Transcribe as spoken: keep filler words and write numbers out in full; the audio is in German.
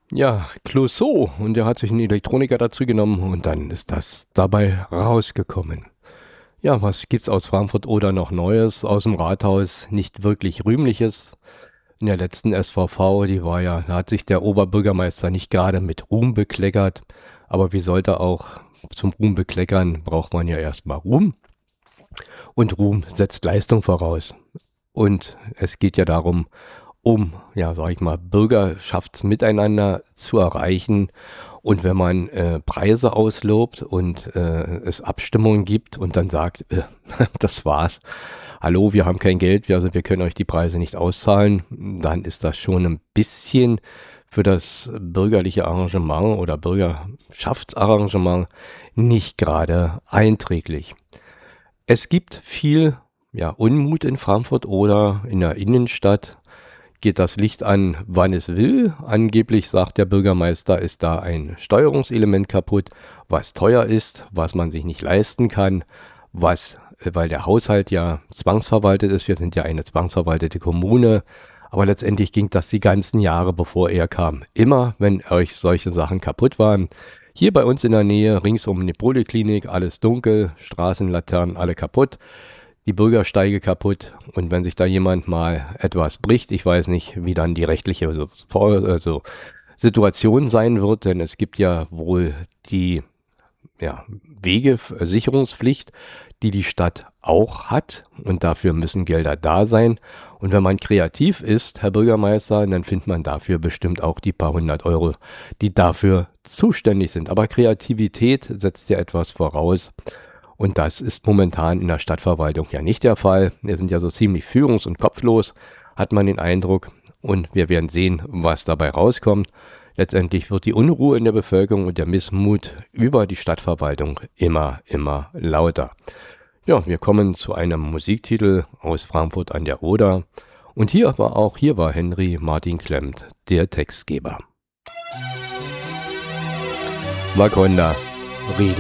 Ja, Clouseau. Und er hat sich einen Elektroniker dazu genommen und dann ist das dabei rausgekommen. Ja, was gibt's aus Frankfurt oder noch Neues? Aus dem Rathaus nicht wirklich Rühmliches. In der letzten S V V, die war ja, da hat sich der Oberbürgermeister nicht gerade mit Ruhm bekleckert. Aber wie sollte auch zum Ruhm bekleckern, braucht man ja erstmal Ruhm. Und Ruhm setzt Leistung voraus. Und es geht ja darum, um, ja, sag ich mal, Bürgerschaftsmiteinander zu erreichen. Und wenn man äh, Preise auslobt und äh, es Abstimmungen gibt und dann sagt, äh, das war's, hallo, wir haben kein Geld, wir, also wir können euch die Preise nicht auszahlen, dann ist das schon ein bisschen für das bürgerliche Arrangement oder Bürgerschaftsarrangement nicht gerade einträglich. Es gibt viel, ja, Unmut in Frankfurt oder in der Innenstadt. Geht das Licht an, wann es will. Angeblich sagt der Bürgermeister, ist da ein Steuerungselement kaputt, was teuer ist, was man sich nicht leisten kann, was, äh, weil der Haushalt ja zwangsverwaltet ist. Wir sind ja eine zwangsverwaltete Kommune. Aber letztendlich ging das die ganzen Jahre, bevor er kam. Immer, wenn euch solche Sachen kaputt waren. Hier bei uns in der Nähe, rings um die Poliklinik, alles dunkel, Straßenlaternen alle kaputt, die Bürgersteige kaputt, und wenn sich da jemand mal etwas bricht, ich weiß nicht, wie dann die rechtliche so, also Situation sein wird, denn es gibt ja wohl die, ja, Wegesicherungspflicht, die die Stadt auch hat, und dafür müssen Gelder da sein. Und wenn man kreativ ist, Herr Bürgermeister, dann findet man dafür bestimmt auch die paar hundert Euro, die dafür zuständig sind. Aber Kreativität setzt ja etwas voraus. Und das ist momentan in der Stadtverwaltung ja nicht der Fall. Wir sind ja so ziemlich führungs- und kopflos, hat man den Eindruck. Und wir werden sehen, was dabei rauskommt. Letztendlich wird die Unruhe in der Bevölkerung und der Missmut über die Stadtverwaltung immer, immer lauter. Ja, wir kommen zu einem Musiktitel aus Frankfurt an der Oder. Und hier war auch, hier war Henry Martin Klemmt, der Textgeber. Wakonda, Regen.